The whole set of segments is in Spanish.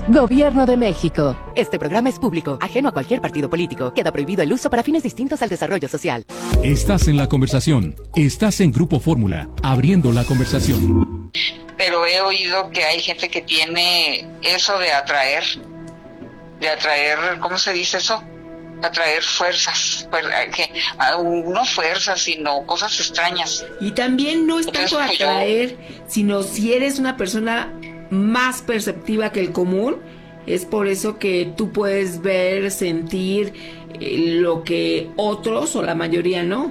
Gobierno de México. Este programa es público, ajeno a cualquier partido político. Queda prohibido el uso para fines distintos al desarrollo social. Estás en la conversación. Estás en Grupo Fórmula, abriendo la conversación. Pero he oído que hay gente que tiene eso de atraer, ¿cómo se dice eso? Atraer fuerzas, no fuerzas, sino cosas extrañas. Y también no es tanto atraer, sino si eres una persona más perceptiva que el común, es por eso que tú puedes ver, sentir lo que otros o la mayoría no.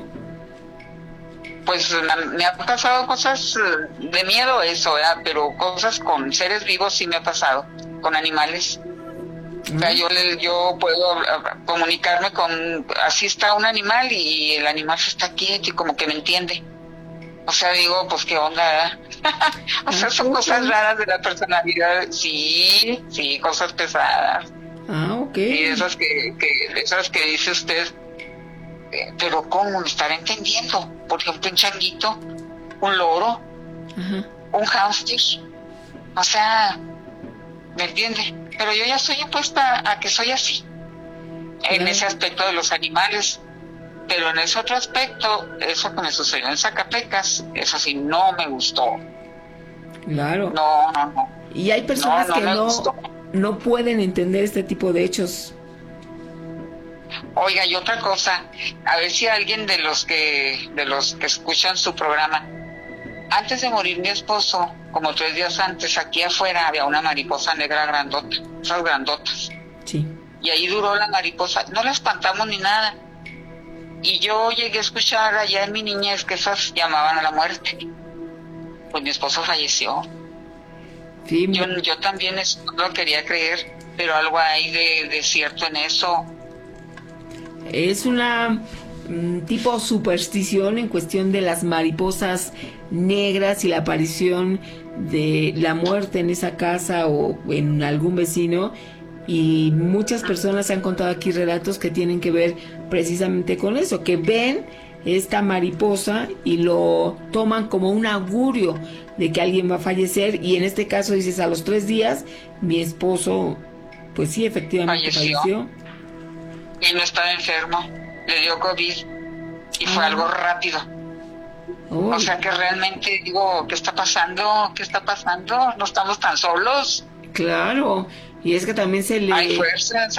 Pues me ha pasado cosas de miedo eso, ¿verdad? Pero cosas con seres vivos sí me ha pasado, con animales. O sea, yo puedo comunicarme con, así está un animal y el animal se está quieto y como que me entiende. O sea, digo, pues qué onda, ¿verdad? O sea, son cosas raras de la personalidad. Sí, cosas pesadas. Ok. Y esas que dice usted, pero ¿cómo me estará entendiendo? Por ejemplo, un changuito, un loro, un hámster. O sea, ¿me entiende? Pero yo ya estoy impuesta a que soy así. En ese aspecto de los animales. Pero en ese otro aspecto, eso que me sucedió en Zacatecas, eso sí no me gustó. Claro. No. Y hay personas que no pueden entender este tipo de hechos. Oiga, y otra cosa, a ver si alguien de los que escuchan su programa, antes de morir mi esposo, como 3 días antes, aquí afuera había una mariposa negra grandota, esas grandotas. Sí. Y ahí duró la mariposa, no la espantamos ni nada. Y yo llegué a escuchar allá en mi niñez que esas llamaban a la muerte. Pues mi esposo falleció. Sí, yo también eso no lo quería creer, pero algo hay de cierto en eso. Es una tipo superstición en cuestión de las mariposas negras y la aparición de la muerte en esa casa o en algún vecino. Y muchas personas han contado aquí relatos que tienen que ver precisamente con eso, que ven esta mariposa y lo toman como un augurio de que alguien va a fallecer. Y en este caso dices, a los 3 días mi esposo, pues sí, efectivamente falleció. Y no estaba enfermo, le dio COVID y fue algo rápido. O sea que realmente digo, ¿qué está pasando? No estamos tan solos. Claro. Y es que también se le... Hay fuerzas,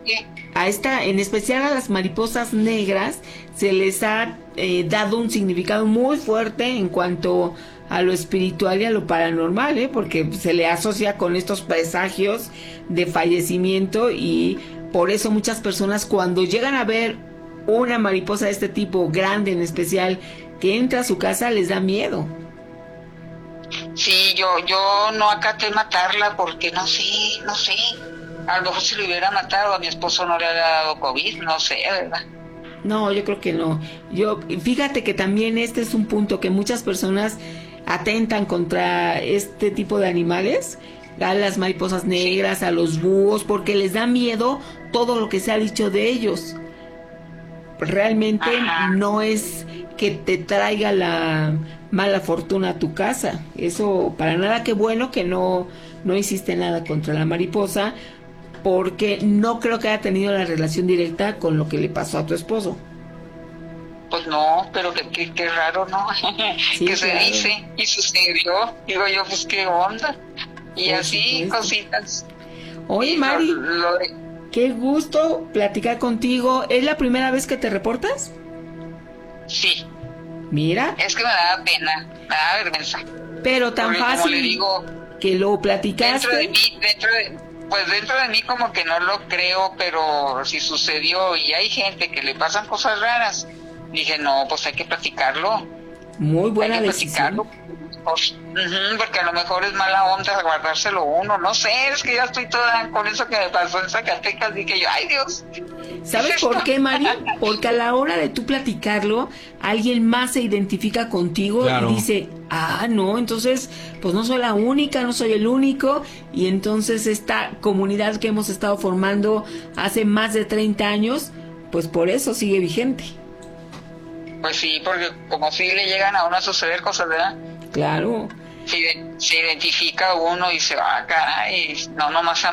en especial a las mariposas negras, se les ha dado un significado muy fuerte en cuanto a lo espiritual y a lo paranormal, porque se le asocia con estos presagios de fallecimiento, y por eso muchas personas cuando llegan a ver una mariposa de este tipo, grande en especial, que entra a su casa, les da miedo. Sí, yo no acaté matarla porque no sé. A lo mejor si lo hubiera matado a mi esposo no le habría dado COVID, no sé, ¿verdad? No, yo creo que no. Fíjate que también este es un punto que muchas personas atentan contra este tipo de animales, a las mariposas negras, a los búhos, porque les da miedo todo lo que se ha dicho de ellos. Realmente no es que te traiga la mala fortuna a tu casa. Eso para nada. Qué bueno que no hiciste nada contra la mariposa, porque no creo que haya tenido la relación directa con lo que le pasó a tu esposo. Pues no, pero qué raro, ¿no? Sí, que claro. se dice y sucedió. Digo yo, pues qué onda. Y Por así, supuesto. Cositas. Oye, Y Mari, qué gusto platicar contigo. ¿Es la primera vez que te reportas? Sí. Mira. Es que me da pena, me da vergüenza. Pero tan porque, fácil, como le digo, que lo platicaste. dentro de mí como que no lo creo, pero si sucedió y hay gente que le pasan cosas raras, dije, no, pues hay que platicarlo. Muy buena hay que decisión. platicarlo. Porque a lo mejor es mala onda guardárselo uno, no sé, es que ya estoy toda con eso que me pasó en Zacatecas, dije yo, ay Dios. ¿Sabes por qué, Mari? Porque a la hora de tú platicarlo, alguien más se identifica contigo. Claro. Y dice, no, entonces, pues no soy la única, no soy el único, y entonces esta comunidad que hemos estado formando hace más de 30 años, pues por eso sigue vigente. Pues sí, porque como si le llegan a uno a suceder cosas, ¿verdad? Claro. Se identifica uno y se va, caray, no nomás